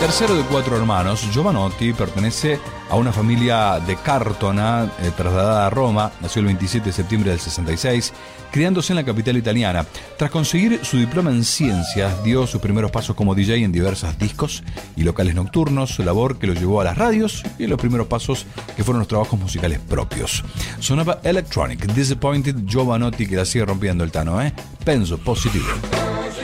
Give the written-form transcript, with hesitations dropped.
Tercero de 4 hermanos, Jovanotti pertenece a una familia de Cartona, trasladada a Roma. Nació el 27 de septiembre del 66, criándose en la capital italiana. Tras conseguir su diploma en ciencias, dio sus primeros pasos como DJ en diversos discos y locales nocturnos, labor que lo llevó a las radios y los primeros pasos que fueron los trabajos musicales propios. Sonaba Electronic, Disappointed, Jovanotti, que la sigue rompiendo el Tano, Penso positivo.